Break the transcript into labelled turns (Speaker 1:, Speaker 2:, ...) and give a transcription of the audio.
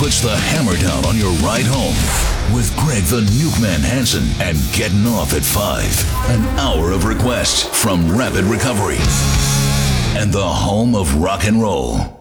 Speaker 1: puts the hammer down on your ride home with Greg the Nukeman Hansen and Getting Off at 5. An hour of requests from Rapid Recovery and the home of rock and roll.